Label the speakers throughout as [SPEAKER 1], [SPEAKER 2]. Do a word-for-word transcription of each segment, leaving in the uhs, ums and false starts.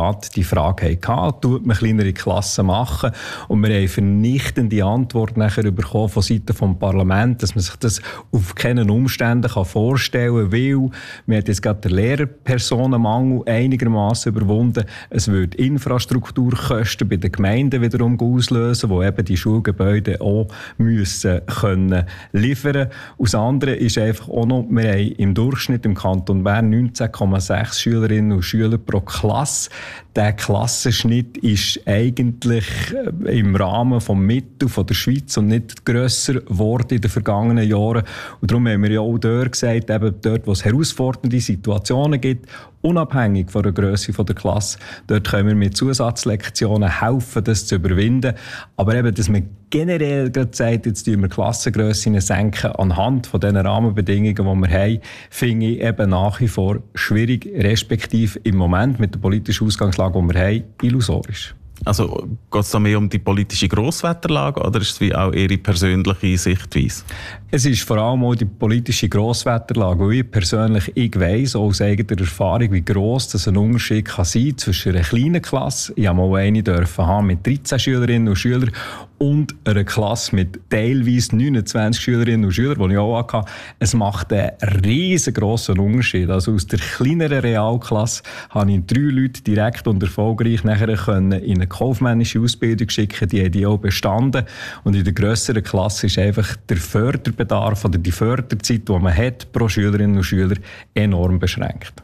[SPEAKER 1] Rat die Frage hatten, tut man kleinere Klassen machen? Und wir haben vernichtende Antwort nachher bekommen von Seiten des Parlaments, dass man sich das auf keinen Umständen kann vorstellen kann, weil wir hat jetzt gerade den Lehrpersonenmangel einigermaßen überwunden. Es würde Infrastrukturkosten bei den Gemeinden wiederum auslösen, die eben die Schulgebäude auch müssen können liefern. Aus anderen ist einfach auch noch, wir haben im Durchschnitt im Kanton Bern neunzehn Komma sechs Schülerinnen und Schüler pro Klasse. Der Klassenschnitt ist eigentlich im Rahmen vom Mittel von der Schweiz und nicht grösser geworden in den vergangenen Jahren. Und darum haben wir ja auch dort gesagt, eben dort, wo es herausfordernde Situationen gibt, unabhängig von der Grösse der Klasse, dort können wir mit Zusatzlektionen helfen, das zu überwinden. Aber eben, dass man generell gerade sagt, jetzt senken wir Klassengrössen senken anhand von den Rahmenbedingungen, die wir haben, finde ich eben nach wie vor schwierig, respektive im Moment mit der politischen Ausgangslage, die wir haben, illusorisch.
[SPEAKER 2] Also geht es da mehr um die politische Grosswetterlage oder ist es wie auch Ihre persönliche Sichtweise?
[SPEAKER 1] Es ist vor allem auch die politische Grosswetterlage, weil ich persönlich ich weiss, aus eigener Erfahrung, wie gross das ein Unterschied kann sein zwischen einer kleinen Klasse, ich habe mal eine dürfen haben mit dreizehn Schülerinnen und Schülern, und einer Klasse mit teilweise neunundzwanzig Schülerinnen und Schülern, die ich auch hatte. Es macht einen riesengroßen Unterschied. Also aus der kleineren Realklasse habe ich drei Leute direkt und erfolgreich nachher können in eine kaufmännische Ausbildung schicken. Die haben die auch bestanden. Und in der grösseren Klasse ist einfach der Förderbedarf oder die Förderzeit, die man hat pro Schülerinnen und Schüler, enorm beschränkt.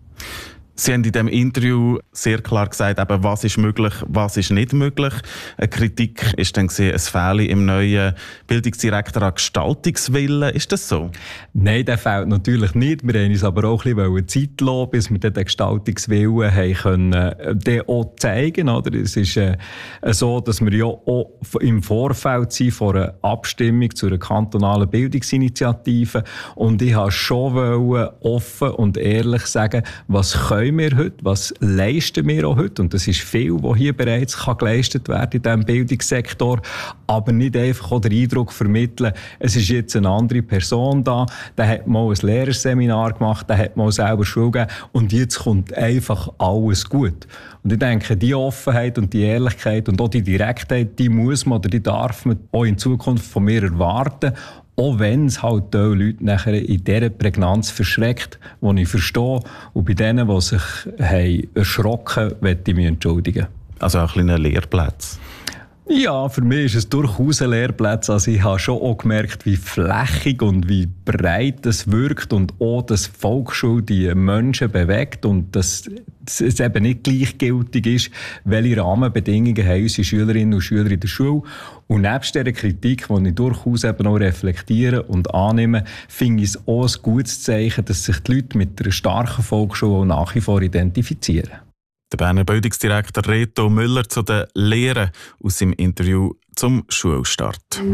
[SPEAKER 2] Sie haben in diesem Interview sehr klar gesagt, eben, was ist möglich, was ist nicht möglich. Eine Kritik ist dann gesehen, es fehle im neuen Bildungsdirektor an Gestaltungswillen. Ist das so?
[SPEAKER 1] Nein, der fehlt natürlich nicht. Wir wollten uns aber auch ein bisschen Zeit lassen, bis wir den Gestaltungswillen haben können, den auch zeigen. Oder? Es ist äh, so, dass wir ja auch im Vorfeld sind von einer Abstimmung zu einer kantonalen Bildungsinitiative. Und ich wollte schon wollen, offen und ehrlich sagen, was können wir heute, was leisten wir auch heute, und das ist viel, was hier bereits kann geleistet werden in diesem Bildungssektor, aber nicht einfach auch den Eindruck vermitteln, es ist jetzt eine andere Person da, der hat mal ein Lehrerseminar gemacht, der hat mal selber Schule gegeben und jetzt kommt einfach alles gut. Und ich denke, die Offenheit und die Ehrlichkeit und auch die Direktheit, die muss man oder die darf man auch in Zukunft von mir erwarten. Auch wenn es halt die Leute nachher in dieser Prägnanz verschreckt, die ich verstehe. Und bei denen, die sich haben erschrocken haben, möchte ich mich entschuldigen.
[SPEAKER 2] Also auch ein kleiner Lehrplatz?
[SPEAKER 1] Ja, für mich ist es durchaus ein Lehrplatz. Also ich habe schon auch gemerkt, wie flächig und wie breit es wirkt und auch, dass die Volksschule die Menschen bewegt und dass es eben nicht gleichgültig ist, welche Rahmenbedingungen haben unsere Schülerinnen und Schüler in der Schule. Und nebst dieser Kritik, die ich durchaus eben auch reflektiere und annehme, finde ich es auch ein gutes Zeichen, dass sich die Leute mit einer starken Volksschule auch nach wie vor identifizieren.
[SPEAKER 2] Der Berner Bildungsdirektor Reto Müller zu den Lehren aus seinem Interview zum Schulstart.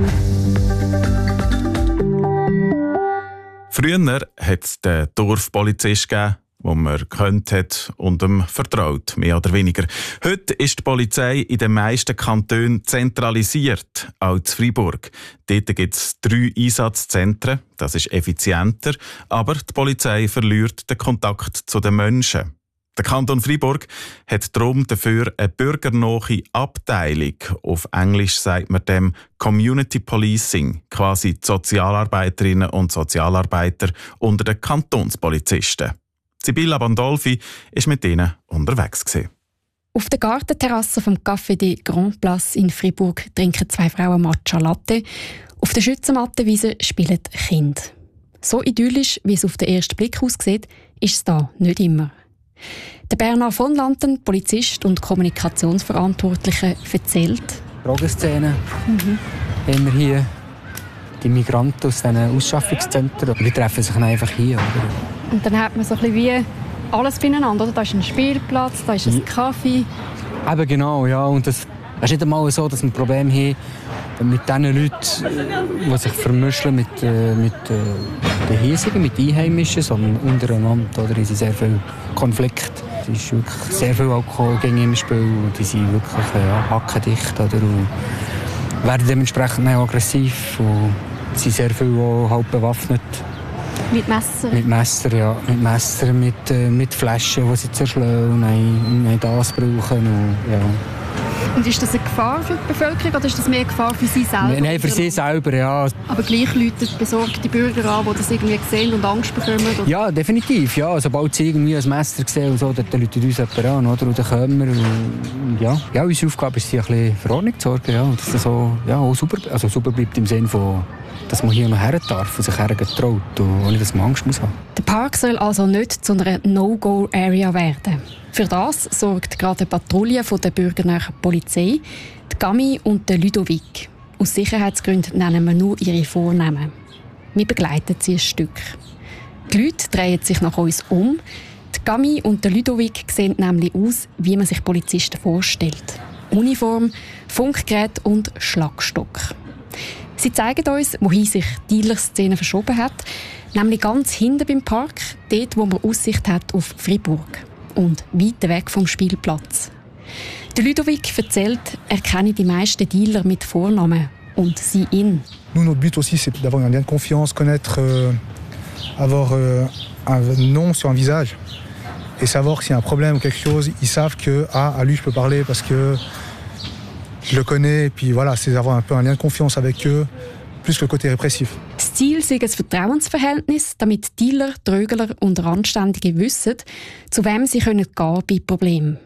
[SPEAKER 2] Früher hat es den Dorfpolizist gegeben, wo man gekannt hat und ihm vertraut, mehr oder weniger. Heute ist die Polizei in den meisten Kantonen zentralisiert, auch in Freiburg. Dort gibt es drei Einsatzzentren, das ist effizienter, aber die Polizei verliert den Kontakt zu den Menschen. Der Kanton Freiburg hat darum dafür eine bürgernahe Abteilung. Auf Englisch sagt man dem Community Policing, quasi die Sozialarbeiterinnen und Sozialarbeiter unter den Kantonspolizisten. Sibylla Bandolfi war mit ihnen unterwegs gewesen.
[SPEAKER 3] Auf der Gartenterrasse vom Café de Grand Place in Freiburg trinken zwei Frauen Matcha Latte. Auf der Schützenmattenwiese spielen Kinder. So idyllisch, wie es auf den ersten Blick aussieht, ist es da nicht immer. Der Bernhard von Lanten, Polizist und Kommunikationsverantwortlicher, erzählt:
[SPEAKER 4] Drogenszene mhm. haben wir hier, die Migranten aus diesen Ausschaffungszentren. Die treffen sich einfach hier. Oder?
[SPEAKER 3] Und dann hat man so ein bisschen wie alles beieinander. Oder? Da ist ein Spielplatz, da ist ein Kaffee.
[SPEAKER 4] Eben genau, ja. Und das ist nicht einmal so, dass wir Probleme haben mit den Leuten, die sich vermischen mit, äh, mit äh, den Hiesigen, mit den Einheimischen, sondern untereinander. Oder? Es sind sehr viele Konflikte. Es ist wirklich sehr viel Alkoholgänge im Spiel. Und die sind wirklich äh, hackendicht. Oder? Und werden dementsprechend auch aggressiv. Und sind sehr viel auch halb bewaffnet.
[SPEAKER 3] Mit Messer?
[SPEAKER 4] Mit Messer, ja. Mit Messer, mit, äh, mit Flaschen, die sie zerschlagen und dann, dann das brauchen. Und, ja.
[SPEAKER 3] Und ist das eine Gefahr für die Bevölkerung oder ist das mehr eine Gefahr für sie selber?
[SPEAKER 4] Nein, nein für sie selber, ja.
[SPEAKER 3] Aber gleich läuten besorgte Bürger an, die das irgendwie sehen und Angst bekommen? Oder?
[SPEAKER 4] Ja, definitiv. Ja. Sobald sie irgendwie ein Messer sehen und so, dann läutet uns jemand an. Oder? Und dann kommen wir. Und, ja. Ja, unsere Aufgabe ist, ein bisschen für Ordnung zu sorgen. Ja. Und dass das so, ja, auch super, also super bleibt im Sinne von, dass man hier noch her darf und sich hergetraut, ohne dass man Angst muss haben.
[SPEAKER 3] Der Park soll also nicht zu einer No-Go-Area werden. Für das sorgt gerade eine Patrouille von der bürgernahen Polizei, die Gami und der Ludovic. Aus Sicherheitsgründen nennen wir nur ihre Vornamen. Wir begleiten sie ein Stück. Die Leute drehen sich nach uns um. Die Gami und der Ludovic sehen nämlich aus, wie man sich Polizisten vorstellt. Uniform, Funkgerät und Schlagstock. Sie zeigen uns, wohin sich die Dealer-Szene verschoben hat, nämlich ganz hinten beim Park, dort, wo man Aussicht hat auf Fribourg und weit weg vom Spielplatz. Der Ludovic erzählt, er kenne die meisten Dealer mit Vornamen und sie ihn.
[SPEAKER 5] Nous, notre but aussi, c'est d'avoir un lien de confiance, connaître, euh, avoir euh, un nom sur un visage et savoir que s'il y a un problème ou quelque chose, ils savent que ah, à lui je peux parler parce que je le connais, et puis voilà, c'est d'avoir un peu un lien de confiance avec eux, plus que le côté répressif.
[SPEAKER 3] Das Ziel ist ein Vertrauensverhältnis, damit Dealer, Trögler und Randständige wissen, zu wem sie gehen können bei Problemen.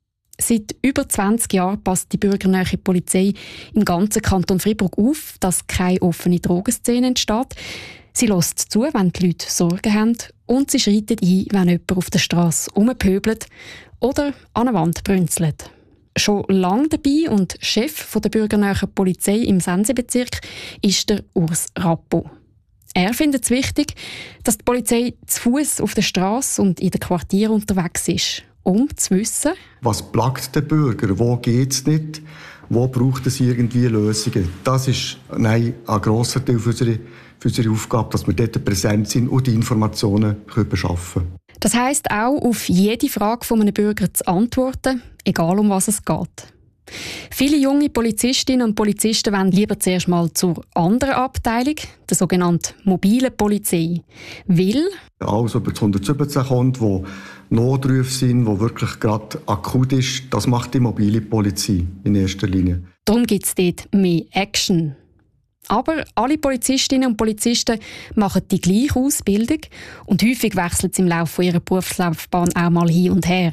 [SPEAKER 3] Seit über zwanzig Jahren passt die bürgernahe Polizei im ganzen Kanton Fribourg auf, dass keine offene Drogenszene entsteht. Sie lässt zu, wenn die Leute Sorgen haben, und sie schreitet ein, wenn jemand auf der Straße rumpöbelt oder an eine Wand brünzelt. Schon lange dabei und Chef der bürgernahen Polizei im Sensebezirk ist der Urs Rappo. Er findet es wichtig, dass die Polizei zu Fuß auf der Straße und in den Quartieren unterwegs ist, um zu wissen,
[SPEAKER 6] was plagt der Bürger, wo geht es nicht, wo braucht es irgendwie Lösungen. Das ist nein, ein grosser Teil für unsere, für unsere Aufgabe, dass wir dort präsent sind und die Informationen beschaffen können.
[SPEAKER 3] Das heisst auch, auf jede Frage von einem Bürger zu antworten, egal um was es geht. Viele junge Polizistinnen und Polizisten wollen lieber zuerst mal zur anderen Abteilung, der sogenannten mobilen Polizei. Weil
[SPEAKER 6] alles über das hundertsiebzehn kommt, wo Notrufe sind, wo wirklich gerade akut ist, das macht die mobile Polizei in erster Linie.
[SPEAKER 3] Darum gibt es dort mehr Action. Aber alle Polizistinnen und Polizisten machen die gleiche Ausbildung und häufig wechseln sie im Laufe ihrer Berufslaufbahn auch mal hin und her.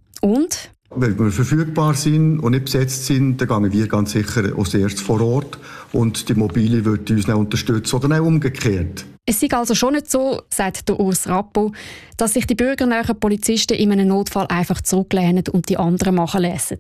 [SPEAKER 3] Und
[SPEAKER 6] wenn wir verfügbar sind und nicht besetzt sind, dann gehen wir ganz sicher als erstes vor Ort und die Mobile wird uns nicht unterstützen oder auch umgekehrt.
[SPEAKER 3] Es ist also schon nicht so, sagt der Urs Rappo, dass sich die bürgernahen Polizisten in einem Notfall einfach zurücklehnen und die anderen machen lassen.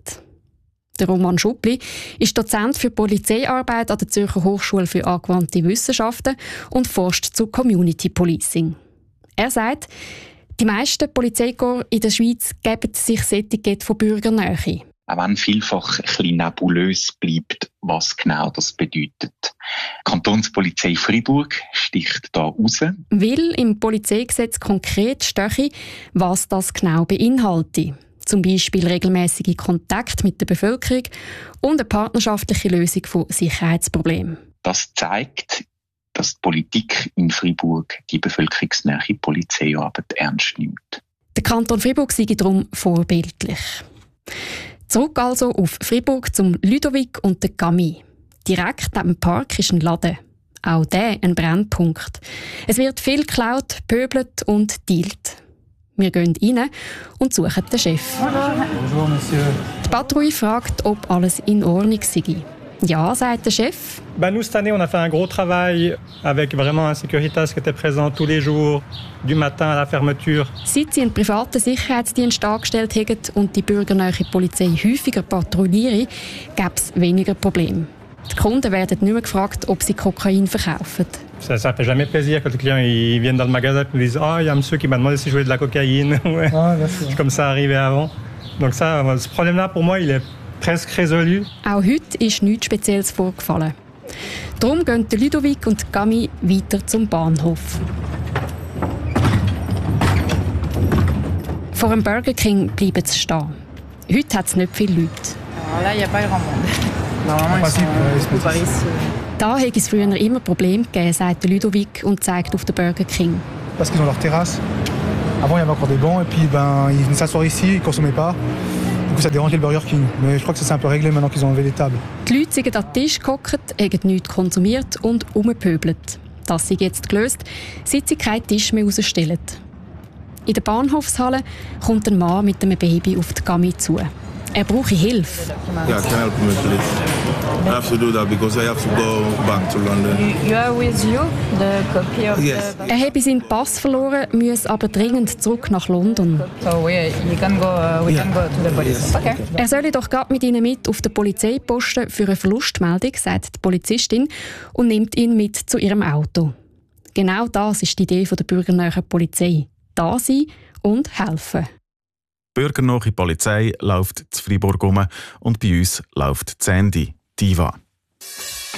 [SPEAKER 3] Der Roman Schuppli ist Dozent für Polizeiarbeit an der Zürcher Hochschule für angewandte Wissenschaften und forscht zu Community Policing. Er sagt, die meisten Polizeikorps in der Schweiz geben sich das Etikett von Bürgernähe.
[SPEAKER 7] Auch wenn vielfach ein bisschen nebulös bleibt, was genau das bedeutet. Die Kantonspolizei Fribourg sticht da raus.
[SPEAKER 3] Weil im Polizeigesetz konkret stehe, was das genau beinhaltet. Zum Beispiel regelmäßige Kontakt mit der Bevölkerung und eine partnerschaftliche Lösung von Sicherheitsproblemen.
[SPEAKER 7] Das zeigt, dass die Politik in Fribourg die bevölkerungsnahe Polizeiarbeit ernst nimmt.
[SPEAKER 3] Der Kanton Fribourg sei darum vorbildlich. Zurück also auf Fribourg zum Ludovic und der Gami. Direkt neben dem Park ist ein Laden. Auch der ein Brennpunkt. Es wird viel geklaut, pöbelt und dealt. Wir gehen rein und suchen den Chef.
[SPEAKER 5] Bonjour, Monsieur.
[SPEAKER 3] Die Patrouille fragt, ob alles in Ordnung sei. Ja, sagt der Chef.
[SPEAKER 8] Bah nous, cette année, on a fait un gros travail avec vraiment un Securitas qui était présent tous les jours, du matin à la fermeture.
[SPEAKER 3] Seit sie einen privaten Sicherheitsdienst angestellt haben und die bürgernahe Polizei häufiger patrouilliere, gäbe es weniger Probleme. Die Kunden werden nicht mehr gefragt, ob sie Kokain verkaufen.
[SPEAKER 8] Ça ne fait jamais plaisir quand les clients ils viennent dans le magasin et nous disent « Ah, il y a un monsieur qui m'a demandé si je voulais de la cocaïne. » Ouais. Ah, comme ça arrivait avant. Donc ça, ce problème-là, pour moi, il est presque résolu. Auch
[SPEAKER 3] heute ist nichts Spezielles vorgefallen. Darum gehen Ludovic und Gami weiter zum Bahnhof. Vor dem Burger King bleiben sie stehen. Heute hat es nicht viele Leute.
[SPEAKER 9] Alors là, il n'y a pas grand monde. Normalement, ils sont beaucoup Paris.
[SPEAKER 3] Da hätte es früher immer Probleme gegeben, sagt Ludovic und zeigt auf den Burger King.
[SPEAKER 5] Parce qu'ils ont leur terrasse. Avant, il y avait encore des bancs et puis ben, ils venaient s'asseoir ici, ils ne consommaient pas. Du coup, ça dérangeait le Burger King. Mais je crois que ça s'est un peu réglé maintenant qu'ils ont enlevé les tables.
[SPEAKER 3] Die Leute sind an den Tisch gehockt, haben nichts konsumiert und rumgepöbelt. Das ist jetzt gelöst, seit sie keinen Tisch mehr rausstellen. In der Bahnhofshalle kommt ein Mann mit einem Baby auf die Gami zu. Er brauche Hilfe.
[SPEAKER 9] Yeah, can help me please. I have to do that because I have to go back to London.
[SPEAKER 10] You are with you, the copy of
[SPEAKER 9] Yes.
[SPEAKER 10] the...
[SPEAKER 3] Er habe seinen Pass verloren, muss aber dringend zurück nach London.
[SPEAKER 10] So we, you can go, uh, we
[SPEAKER 9] Yeah.
[SPEAKER 10] can go to the police. Okay.
[SPEAKER 3] Er solle doch gerade mit ihnen mit auf den Polizeiposten für eine Verlustmeldung, sagt die Polizistin und nimmt ihn mit zu ihrem Auto. Genau das ist die Idee der bürgernahen Polizei. Da sein und helfen.
[SPEAKER 2] Bürgernahe Polizei läuft zu Freiburg um und bei uns läuft Sandy, Diva.